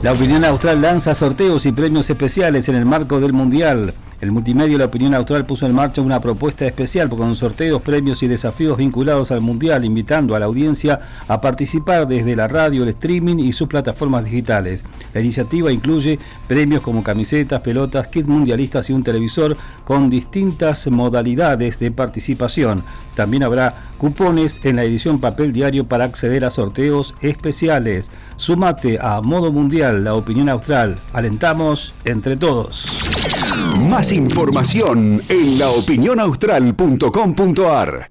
La Opinión Austral lanza sorteos y premios especiales en el marco del Mundial. El multimedio La Opinión Austral puso en marcha una propuesta especial con sorteos, premios y desafíos vinculados al Mundial, invitando a la audiencia a participar desde la radio, el streaming y sus plataformas digitales. La iniciativa incluye premios como camisetas, pelotas, kits mundialistas y un televisor con distintas modalidades de participación. También habrá cupones en la edición papel diario para acceder a sorteos especiales. Sumate a Modo Mundial, La Opinión Austral. Alentamos entre todos. Más información en laopinionaustral.com.ar.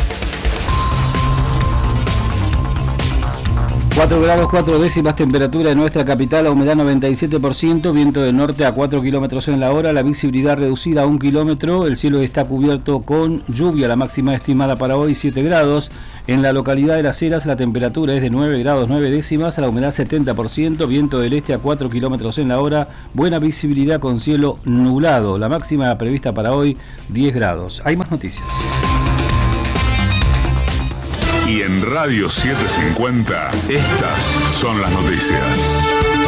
4 grados 4 décimas temperatura en nuestra capital, la humedad 97%, viento del norte a 4 kilómetros en la hora, la visibilidad reducida a 1 kilómetro, el cielo está cubierto con lluvia, la máxima estimada para hoy 7 grados. En la localidad de Las Heras la temperatura es de 9 grados 9 décimas, la humedad 70%, viento del este a 4 kilómetros en la hora, buena visibilidad con cielo nublado, la máxima prevista para hoy 10 grados. Hay más noticias. Y en Radio 750, estas son las noticias.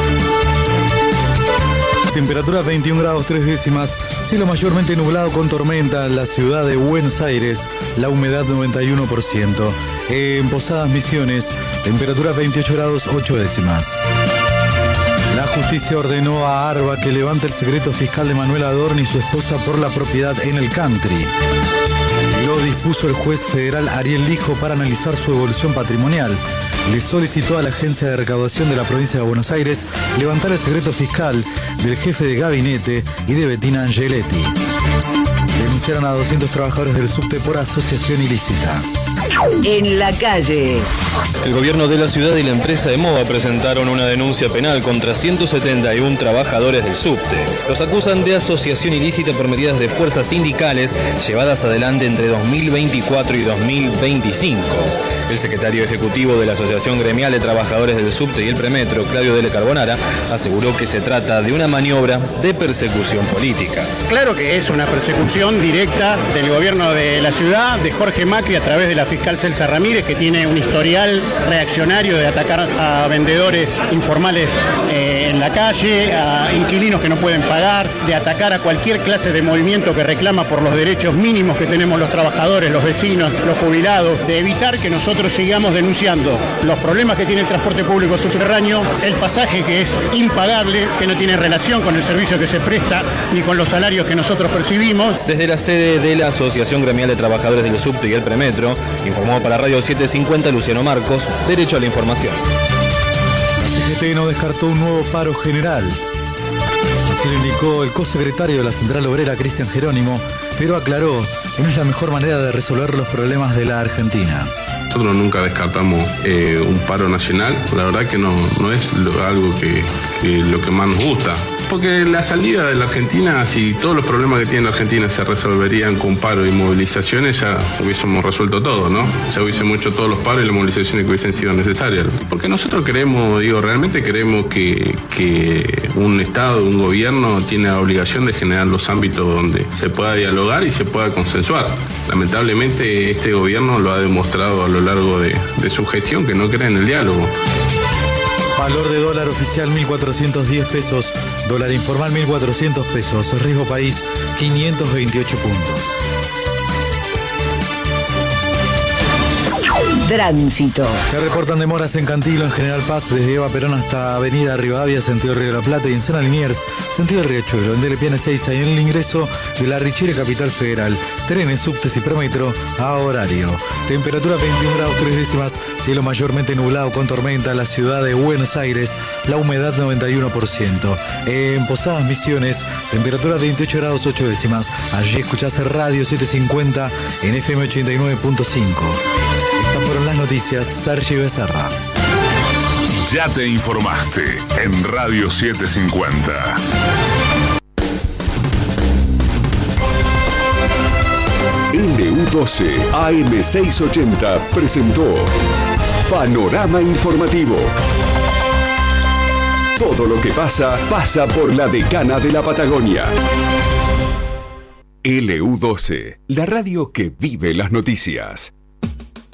Temperatura 21 grados 3 décimas, cielo mayormente nublado con tormenta en la ciudad de Buenos Aires, la humedad 91%. En Posadas Misiones, temperatura 28 grados 8 décimas. La justicia ordenó a Arba que levante el secreto fiscal de Manuel Adorni y su esposa por la propiedad en el country. Lo dispuso el juez federal Ariel Lijo para analizar su evolución patrimonial. Le solicitó a la Agencia de Recaudación de la Provincia de Buenos Aires levantar el secreto fiscal del jefe de gabinete y de Bettina Angeletti. Denunciaron a 200 trabajadores del subte por asociación ilícita. En la calle. El gobierno de la ciudad y la empresa EMOVA presentaron una denuncia penal contra 171 trabajadores del subte. Los acusan de asociación ilícita por medidas de fuerzas sindicales llevadas adelante entre 2024 y 2025. El secretario ejecutivo de la Asociación Gremial de Trabajadores del Subte y el Premetro, Claudio Dele Carbonara, aseguró que se trata de una maniobra de persecución política. Claro que es una persecución directa del gobierno de la ciudad, de Jorge Macri, a través de la fiscal Celsa Ramírez, que tiene un historial reaccionario de atacar a vendedores informales en la calle, a inquilinos que no pueden pagar, de atacar a cualquier clase de movimiento que reclama por los derechos mínimos que tenemos los trabajadores, los vecinos, los jubilados, de evitar que nosotros sigamos denunciando los problemas que tiene el transporte público subterráneo, el pasaje que es impagable, que no tiene relación con el servicio que se presta ni con los salarios que nosotros percibimos. Desde la sede de la Asociación Gremial de Trabajadores del Subte y el Premetro, informó para Radio 750 Luciano Marcos, Derecho a la Información. La CGT no descartó un nuevo paro general. Así lo indicó el cosecretario de la Central Obrera, Cristian Jerónimo, pero aclaró que no es la mejor manera de resolver los problemas de la Argentina. Nosotros nunca descartamos un paro nacional, la verdad que no es algo que lo que más nos gusta. Porque la salida de la Argentina, si todos los problemas que tiene la Argentina se resolverían con paro y movilizaciones, ya hubiésemos resuelto todo, ¿no? Ya hubiésemos hecho todos los paros y las movilizaciones que hubiesen sido necesarias. Porque nosotros realmente creemos que un Estado, un gobierno tiene la obligación de generar los ámbitos donde se pueda dialogar y se pueda consensuar. Lamentablemente este gobierno lo ha demostrado a lo largo de su gestión, que no cree en el diálogo. Valor de dólar oficial 1.410 pesos, dólar informal 1.400 pesos, riesgo país 528 puntos. Tránsito. Se reportan demoras en Cantilo, en General Paz, desde Eva Perón hasta Avenida Rivadavia, sentido Río de la Plata, y en zona Liniers, sentido Riachuelo, en Delepiane 6, y en el ingreso de la Richere Capital Federal. Trenes, subtes y Premetro a horario. Temperatura 21 grados 3 décimas, cielo mayormente nublado con tormenta en la ciudad de Buenos Aires, la humedad 91%. En Posadas Misiones, temperatura 28 grados 8 décimas. Allí escuchás Radio 750 en FM 89.5. Estas fueron las noticias. Sergio Becerra. Ya te informaste en Radio 750. LU12 AM680 presentó Panorama Informativo. Todo lo que pasa por la Decana de la Patagonia. LU12, la radio que vive las noticias.